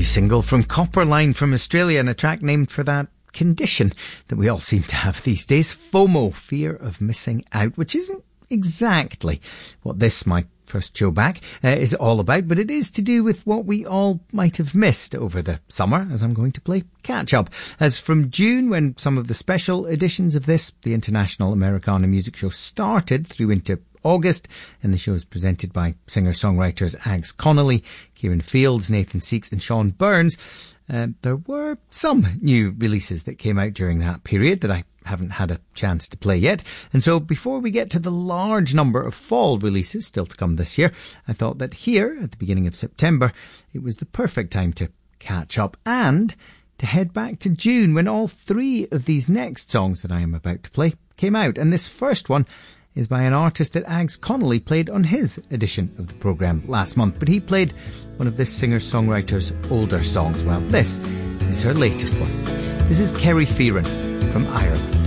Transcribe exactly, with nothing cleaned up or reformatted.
single from Copperline from Australia, and a track named for that condition that we all seem to have these days, FOMO, fear of missing out, which isn't exactly what this, my first show back, uh, is all about, but it is to do with what we all might have missed over the summer, as I'm going to play catch up. As from June, when some of the special editions of this, the International Americana Music Show, started through into August, and the show is presented by singer-songwriters Ags Connolly, Kieran Fields, Nathan Seeks and Sean Burns. Uh, there were some new releases that came out during that period that I haven't had a chance to play yet. And so before we get to the large number of fall releases still to come this year, I thought that here, at the beginning of September, it was the perfect time to catch up and to head back to June, when all three of these next songs that I am about to play came out. And this first one is by an artist that Ags Connolly played on his edition of the programme last month, but he played one of this singer-songwriter's older songs. Well, this is her latest one. This is Kerry Fearon from Ireland.